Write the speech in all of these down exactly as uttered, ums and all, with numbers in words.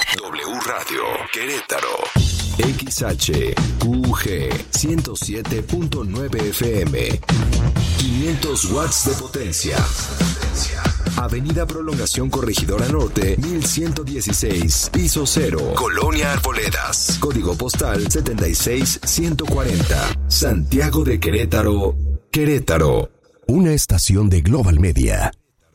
W Radio Querétaro. X H U G ciento siete punto nueve F M. quinientos watts de potencia. Avenida Prolongación Corregidora Norte, mil ciento dieciséis, piso cero, Colonia Arboledas. Código postal setenta y seis ciento cuarenta. Santiago de Querétaro, Querétaro. Una estación de Global Media.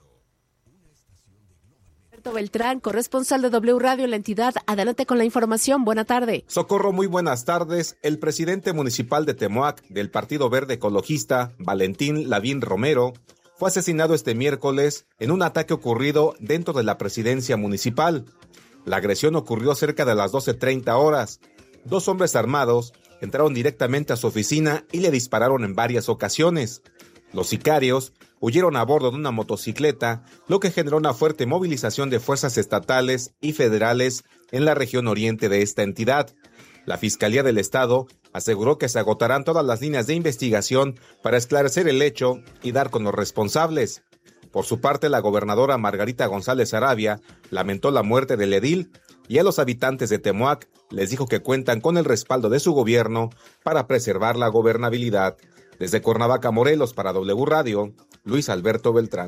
Beltrán, corresponsal de W Radio en la entidad. Adelante con la información. Buena tarde. Socorro, muy buenas tardes. El presidente municipal de Temoac del Partido Verde Ecologista, Valentín Lavín Romero, fue asesinado este miércoles en un ataque ocurrido dentro de la presidencia municipal. La agresión ocurrió cerca de las doce treinta horas. Dos hombres armados entraron directamente a su oficina y le dispararon en varias ocasiones. Los sicarios huyeron a bordo de una motocicleta, lo que generó una fuerte movilización de fuerzas estatales y federales en la región oriente de esta entidad. La Fiscalía del Estado aseguró que se agotarán todas las líneas de investigación para esclarecer el hecho y dar con los responsables. Por su parte, la gobernadora Margarita González Arabia lamentó la muerte del edil y a los habitantes de Temoac les dijo que cuentan con el respaldo de su gobierno para preservar la gobernabilidad. Desde Cuernavaca, Morelos, para W Radio, Luis Alberto Beltrán.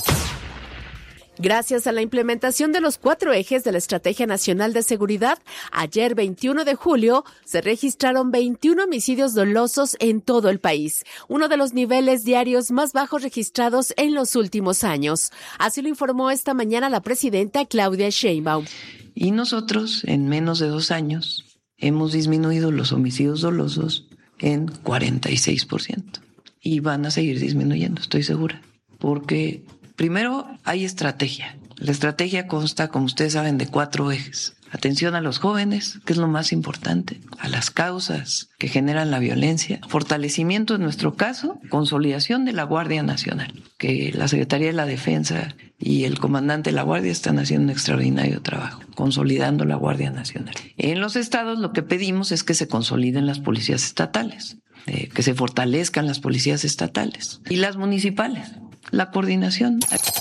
Gracias a la implementación de los cuatro ejes de la Estrategia Nacional de Seguridad, ayer veintiuno de julio se registraron veintiún homicidios dolosos en todo el país, uno de los niveles diarios más bajos registrados en los últimos años. Así lo informó esta mañana la presidenta Claudia Sheinbaum. Y nosotros, en menos de dos años, hemos disminuido los homicidios dolosos en cuarenta y seis por ciento. Y van a seguir disminuyendo, estoy segura. Porque primero hay estrategia. La estrategia consta, como ustedes saben, de cuatro ejes. Atención a los jóvenes, que es lo más importante, a las causas que generan la violencia, fortalecimiento en nuestro caso, consolidación de la Guardia Nacional, que la Secretaría de la Defensa y el comandante de la Guardia están haciendo un extraordinario trabajo, consolidando la Guardia Nacional. En los estados lo que pedimos es que se consoliden las policías estatales, eh, que se fortalezcan las policías estatales y las municipales, la coordinación.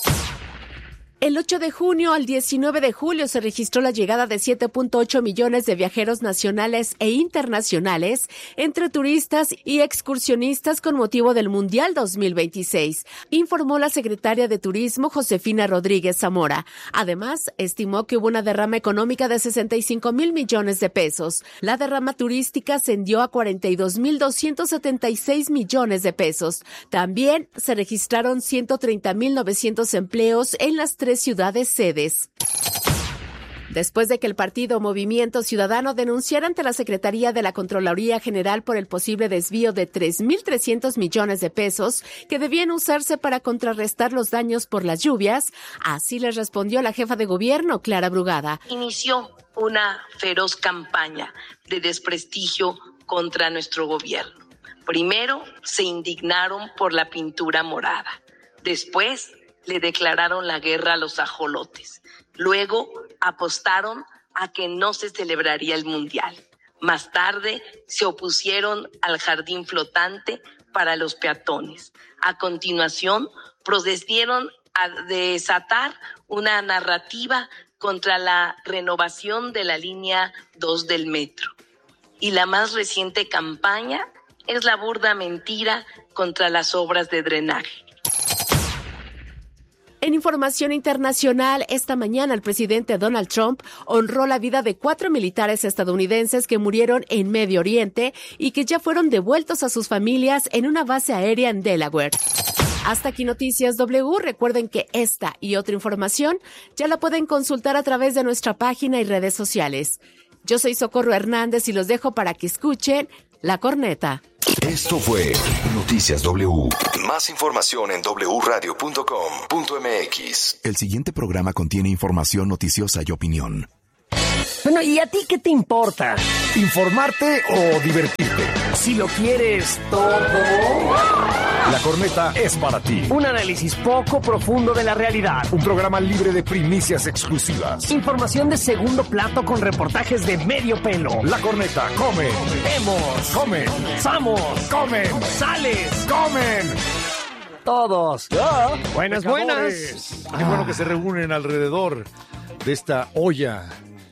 El ocho de junio al diecinueve de julio se registró la llegada de siete punto ocho millones de viajeros nacionales e internacionales entre turistas y excursionistas con motivo del Mundial dos mil veintiséis, informó la secretaria de Turismo Josefina Rodríguez Zamora. Además, estimó que hubo una derrama económica de sesenta y cinco mil millones de pesos. La derrama turística ascendió a cuarenta y dos mil doscientos setenta y seis millones de pesos. También se registraron ciento treinta mil novecientos empleos en las tres ciudades sedes. Después de que el partido Movimiento Ciudadano denunciara ante la Secretaría de la Contraloría General por el posible desvío de tres mil trescientos millones de pesos que debían usarse para contrarrestar los daños por las lluvias, así les respondió la jefa de gobierno, Clara Brugada. Inició una feroz campaña de desprestigio contra nuestro gobierno. Primero se indignaron por la pintura morada. Después le declararon la guerra a los ajolotes. Luego apostaron a que no se celebraría el Mundial. Más tarde se opusieron al jardín flotante para los peatones. A continuación procedieron a desatar una narrativa contra la renovación de la línea dos del metro. Y la más reciente campaña es la burda mentira contra las obras de drenaje. En información internacional, esta mañana el presidente Donald Trump honró la vida de cuatro militares estadounidenses que murieron en Medio Oriente y que ya fueron devueltos a sus familias en una base aérea en Delaware. Hasta aquí Noticias W. Recuerden que esta y otra información ya la pueden consultar a través de nuestra página y redes sociales. Yo soy Socorro Hernández y los dejo para que escuchen La Corneta. Esto fue Noticias W. Más información en doble u radio punto com punto eme equis. El siguiente programa contiene información noticiosa y opinión. Bueno, ¿y a ti qué te importa? ¿Informarte o divertirte? Si lo quieres todo, La Corneta es para ti. Un análisis poco profundo de la realidad. Un programa libre de primicias exclusivas. Información de segundo plato con reportajes de medio pelo. La Corneta come. Vemos. Come. Vamos. Comen. Sales. Comen. Todos. ¡Ya! Buenas, Pecadores. buenas. Qué bueno que se reúnen alrededor de esta olla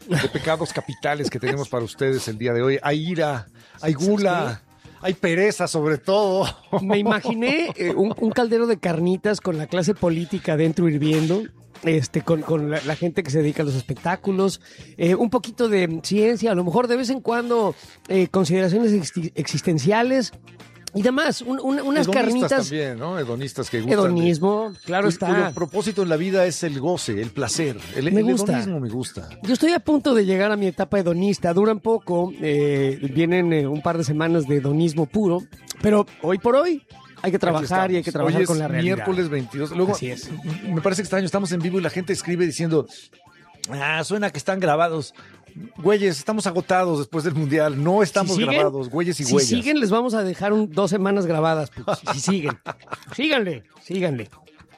de pecados capitales que tenemos para ustedes el día de hoy. Hay ira, hay gula, hay pereza sobre todo. Me imaginé eh, un, un caldero de carnitas con la clase política dentro hirviendo. Este, con, con la, la gente que se dedica a los espectáculos, eh, un poquito de ciencia, a lo mejor de vez en cuando eh, consideraciones ex- existenciales y demás, un, un, unas Hedonistas carnitas. También, ¿no? Hedonistas que gustan. Hedonismo, de, claro cuyo, está. Cuyo propósito en la vida es el goce, el placer. El, me el gusta. hedonismo me gusta. Yo estoy a punto de llegar a mi etapa hedonista. Duran poco, eh, vienen eh, un par de semanas de hedonismo puro, pero hoy por hoy hay que trabajar y hay que trabajar Hoy con es la realidad. miércoles veintidós. Luego, Así es. Me parece extraño, estamos en vivo y la gente escribe diciendo, ah, suena que están grabados. Güeyes, estamos agotados después del Mundial. No estamos Si siguen, grabados, güeyes y si güeyes. Si siguen, les vamos a dejar un, dos semanas grabadas. Pues, si siguen. Síganle, síganle.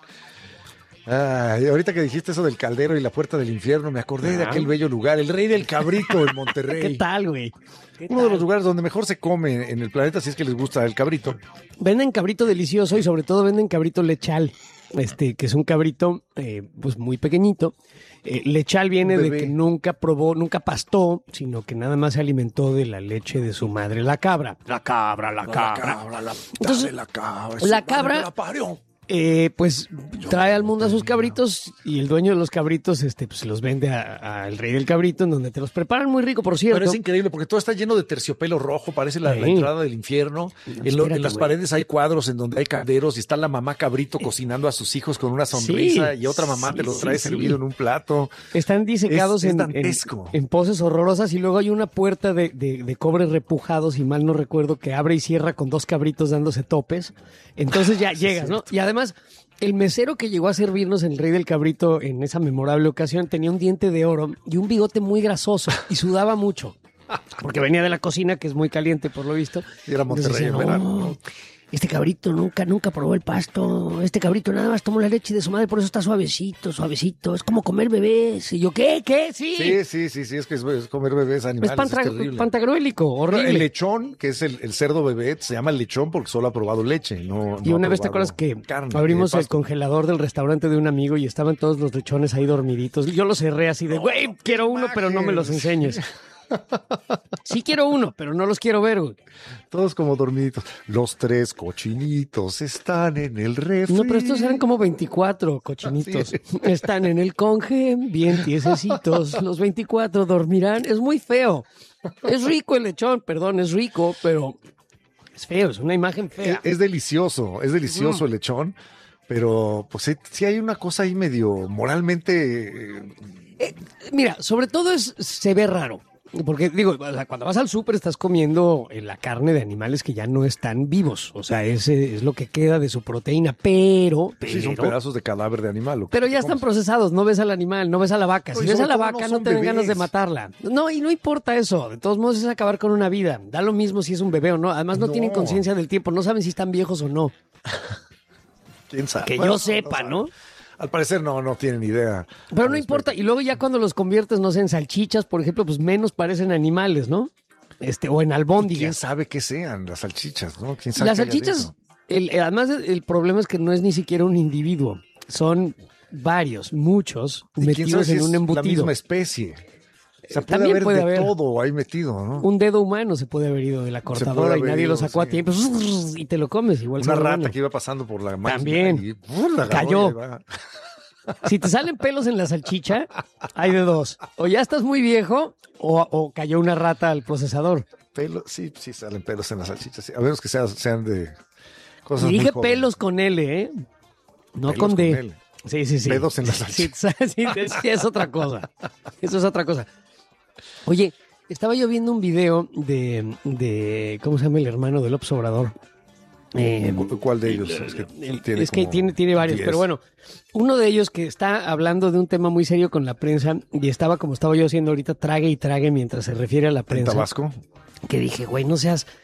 Ay, ahorita que dijiste eso del caldero y la puerta del infierno, me acordé Ah. de aquel bello lugar, el Rey del Cabrito en Monterrey. ¿Qué tal, güey? ¿Qué Uno tal? de los lugares donde mejor se come en el planeta, si es que les gusta el cabrito. Venden cabrito delicioso y sobre todo venden cabrito lechal, este, que es un cabrito eh, pues muy pequeñito. Eh, lechal viene Un de bebé. que nunca probó, nunca pastó, sino que nada más se alimentó de la leche de su madre, la cabra. La cabra, la cabra. la, Entonces, la cabra. la esa cabra- madre la parió. Eh, pues trae al mundo a sus cabritos y el dueño de los cabritos este, pues, se los vende al rey del cabrito, en donde te los preparan muy rico, por cierto. Pero es increíble porque todo está lleno de terciopelo rojo, parece la, Sí. la entrada del infierno. En, lo- espérate, en las güey. paredes hay cuadros en donde hay calderos y está la mamá cabrito cocinando a sus hijos con una sonrisa Sí, y otra mamá sí, te lo sí, trae sí. servido en un plato. Están disecados Es- es en, en, dantesco. en poses horrorosas y luego hay una puerta de, de, de cobre repujado, si mal no recuerdo, que abre y cierra con dos cabritos dándose topes. Entonces ya llegas, ¿no? Y además, el mesero que llegó a servirnos en el Rey del Cabrito en esa memorable ocasión tenía un diente de oro y un bigote muy grasoso y sudaba mucho. Porque venía de la cocina, que es muy caliente por lo visto. Y era Entonces Monterrey en decía, verano. "No, este cabrito nunca, nunca probó el pasto. Este cabrito nada más tomó la leche de su madre, por eso está suavecito, suavecito. Es como comer bebés." Y yo, ¿qué? ¿Qué? Sí. Sí, sí, sí, sí, es que es, es comer bebés Es animales, es, pantra- terrible. pantagruélico, horrible. El lechón, que es el, el cerdo bebé, se llama lechón porque solo ha probado leche. No, Y no ha una vez te probado acuerdas que carne abrimos de el pasto. congelador del restaurante de un amigo y estaban todos los lechones ahí dormiditos. Yo los cerré así de, güey, quiero uno, pero no me los enseñes. Sí quiero uno, pero no los quiero ver, güey. Todos como dormiditos. Los tres cochinitos están en el refri. No, pero estos eran como veinticuatro cochinitos. Sí. Están en el conge, bien tiesecitos. Los veinticuatro dormirán. Es muy feo. Es rico el lechón, perdón, es rico, pero es feo, es una imagen Es, fea. es delicioso, es delicioso el lechón, pero pues sí, sí hay una cosa ahí medio moralmente... eh, Mira, sobre todo es se ve raro. Porque digo, o sea, cuando vas al súper estás comiendo eh, la carne de animales que ya no están vivos. O sea, ese es lo que queda de su proteína, pero... pero sí, son pedazos de cadáver de animal. lo que Pero te ya están comes. procesados, no ves al animal, no ves a la vaca. No, Si y ves a sobre la todo vaca, no no, son te dan ganas de bebés. matarla. No, y no importa eso. De todos modos es acabar con una vida. Da lo mismo si es un bebé o no. Además no, No. tienen conciencia del tiempo, no saben si están viejos o no. ¿Quién sabe? Que Bueno, yo sepa, sabe. ¿no? Al parecer no, no tienen idea. Pero no Al importa. Y luego ya cuando los conviertes, no sé, en salchichas, por ejemplo, pues menos parecen animales, ¿no? Este, o en ¿Quién albóndigas. sabe qué sean las salchichas, no? ¿Quién sabe Las qué haya salchichas, dentro? el, el- además el problema es que no es ni siquiera un individuo. Son varios, muchos, ¿Y quién sabe metidos si en es un la embutido. misma especie? O sea, puede También haber puede de haber. todo ahí metido, ¿no? Un dedo humano se puede haber ido de la puede cortadora y haber nadie lo ido, sacó a sí. tiempo y te lo comes igual. Una ser rata humano. que iba pasando por la máquina También. y ¡pum! la agarró Cayó. y ahí va. Si te salen pelos en la salchicha, hay de dos. O ya estás muy viejo o, o cayó una rata al procesador. Pelo, sí, sí salen pelos en las salchichas. Sí. A menos que sean, sean de cosas Y muy dije jóvenes. pelos con L, ¿eh? No Pelos con D. con L. Sí, sí, sí. Pedos en la Sí, salchicha. sí, sí, es otra cosa. Eso es otra cosa. Oye, estaba yo viendo un video de, de ¿cómo se llama el hermano del López Obrador? Eh, ¿Cu- ¿Cuál de ellos? Es que el- tiene, es que como tiene, tiene varios, diez. pero bueno, uno de ellos que está hablando de un tema muy serio con la prensa y estaba como estaba yo haciendo ahorita, trague y trague mientras se refiere a la ¿En prensa. Tabasco? Que dije, güey, no seas,